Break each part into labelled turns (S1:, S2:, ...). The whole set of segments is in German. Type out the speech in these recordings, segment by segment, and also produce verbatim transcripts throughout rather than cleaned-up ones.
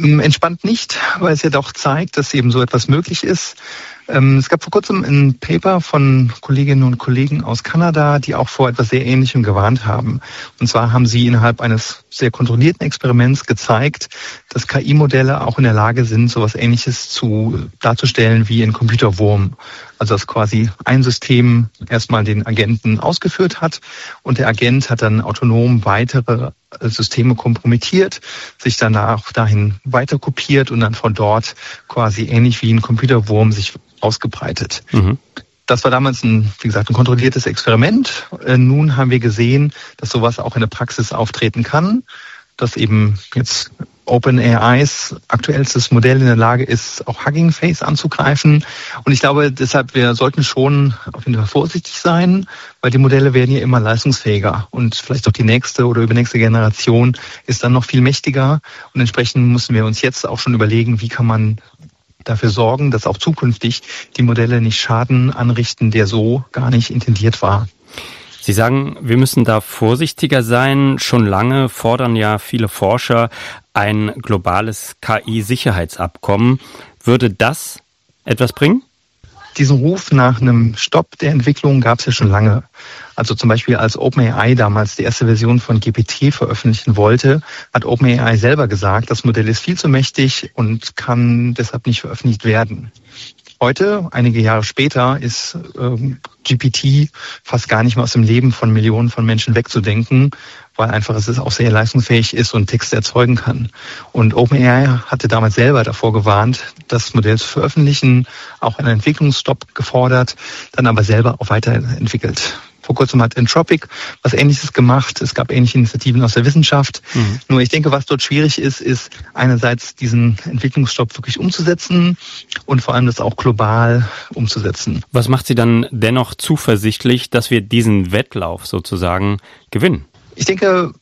S1: Entspannt nicht, weil es ja doch zeigt, dass eben so etwas möglich ist. Es gab vor kurzem ein Paper von Kolleginnen und Kollegen aus Kanada, die auch vor etwas sehr Ähnlichem gewarnt haben. Und zwar haben sie innerhalb eines sehr kontrollierten Experiments gezeigt, dass K I-Modelle auch in der Lage sind, so etwas Ähnliches zu darzustellen wie ein Computerwurm. Also dass quasi ein System erstmal den Agenten ausgeführt hat und der Agent hat dann autonom weitere Systeme kompromittiert, sich danach dahin weiter kopiert und dann von dort quasi ähnlich wie ein Computerwurm sich ausgebreitet. Mhm. Das war damals ein, wie gesagt, ein kontrolliertes Experiment. Nun haben wir gesehen, dass sowas auch in der Praxis auftreten kann, dass eben jetzt OpenAIs aktuellstes Modell in der Lage ist, auch Hugging Face anzugreifen. Und ich glaube, deshalb, wir sollten schon auf jeden Fall vorsichtig sein, weil die Modelle werden ja immer leistungsfähiger und vielleicht auch die nächste oder übernächste Generation ist dann noch viel mächtiger. Und entsprechend müssen wir uns jetzt auch schon überlegen, wie kann man dafür sorgen, dass auch zukünftig die Modelle nicht Schaden anrichten, der so gar nicht intendiert war.
S2: Sie sagen, wir müssen da vorsichtiger sein. Schon lange fordern ja viele Forscher ein globales K I-Sicherheitsabkommen. Würde das etwas bringen?
S1: Diesen Ruf nach einem Stopp der Entwicklung gab es ja schon lange. Also zum Beispiel als OpenAI damals die erste Version von G P T veröffentlichen wollte, hat OpenAI selber gesagt, das Modell ist viel zu mächtig und kann deshalb nicht veröffentlicht werden. Heute, einige Jahre später, ist ähm, G P T fast gar nicht mehr aus dem Leben von Millionen von Menschen wegzudenken, weil einfach es auch sehr leistungsfähig ist und Texte erzeugen kann. Und OpenAI hatte damals selber davor gewarnt, das Modell zu veröffentlichen, auch einen Entwicklungsstopp gefordert, dann aber selber auch weiterentwickelt. Vor kurzem hat Anthropic was Ähnliches gemacht. Es gab ähnliche Initiativen aus der Wissenschaft. Mhm. Nur ich denke, was dort schwierig ist, ist einerseits diesen Entwicklungsstopp wirklich umzusetzen und vor allem das auch global umzusetzen.
S2: Was macht Sie dann dennoch zuversichtlich, dass wir diesen Wettlauf sozusagen gewinnen?
S1: Ich denke,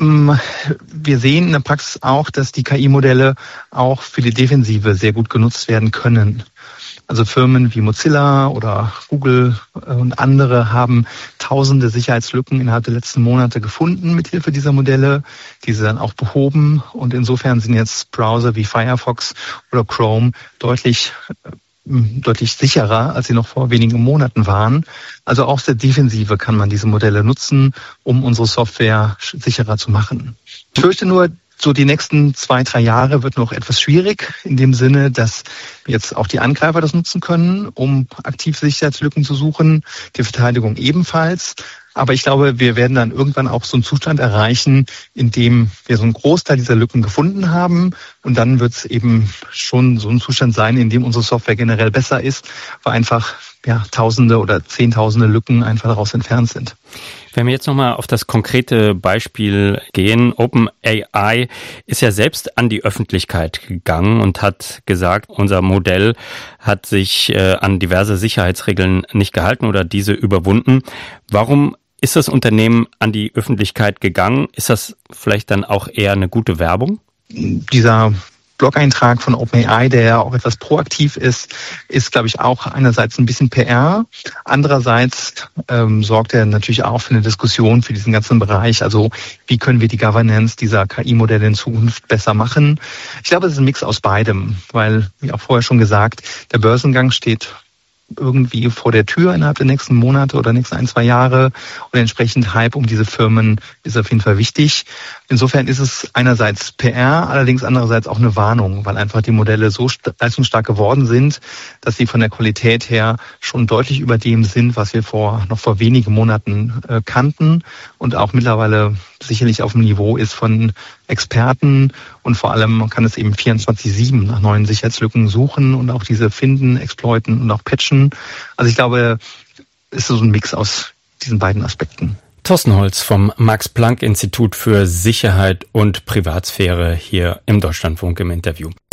S1: wir sehen in der Praxis auch, dass die K I-Modelle auch für die Defensive sehr gut genutzt werden können. Also Firmen wie Mozilla oder Google und andere haben tausende Sicherheitslücken innerhalb der letzten Monate gefunden mithilfe dieser Modelle, diese dann auch behoben. Und insofern sind jetzt Browser wie Firefox oder Chrome deutlich deutlich sicherer, als sie noch vor wenigen Monaten waren. Also auch aus der Defensive kann man diese Modelle nutzen, um unsere Software sicherer zu machen. Ich fürchte nur, so die nächsten zwei, drei Jahre wird noch etwas schwierig, in dem Sinne, dass jetzt auch die Angreifer das nutzen können, um aktiv Sicherheitslücken zu suchen, die Verteidigung ebenfalls. Aber ich glaube, wir werden dann irgendwann auch so einen Zustand erreichen, in dem wir so einen Großteil dieser Lücken gefunden haben. Und dann wird es eben schon so ein Zustand sein, in dem unsere Software generell besser ist, weil einfach ja, Tausende oder Zehntausende Lücken einfach daraus entfernt sind.
S2: Wenn wir jetzt nochmal auf das konkrete Beispiel gehen, OpenAI ist ja selbst an die Öffentlichkeit gegangen und hat gesagt, unser Modell hat sich äh, an diverse Sicherheitsregeln nicht gehalten oder diese überwunden. Warum ist das Unternehmen an die Öffentlichkeit gegangen? Ist das vielleicht dann auch eher eine gute Werbung?
S1: Dieser Blog-Eintrag von OpenAI, der ja auch etwas proaktiv ist, ist, glaube ich, auch einerseits ein bisschen P R. Andererseits ähm, sorgt er natürlich auch für eine Diskussion für diesen ganzen Bereich. Also wie können wir die Governance dieser K I-Modelle in Zukunft besser machen? Ich glaube, es ist ein Mix aus beidem, weil, wie auch vorher schon gesagt, der Börsengang steht irgendwie vor der Tür innerhalb der nächsten Monate oder nächsten ein, zwei Jahre und entsprechend Hype um diese Firmen ist auf jeden Fall wichtig. Insofern ist es einerseits P R, allerdings andererseits auch eine Warnung, weil einfach die Modelle so leistungsstark geworden sind, dass sie von der Qualität her schon deutlich über dem sind, was wir vor noch vor wenigen Monaten äh, kannten und auch mittlerweile sicherlich auf dem Niveau ist von Experten und vor allem kann es eben vierundzwanzig sieben nach neuen Sicherheitslücken suchen und auch diese finden, exploiten und auch patchen. Also ich glaube, es ist so ein Mix aus diesen beiden Aspekten.
S2: Thorsten Holz vom Max-Planck-Institut für Sicherheit und Privatsphäre hier im Deutschlandfunk im Interview.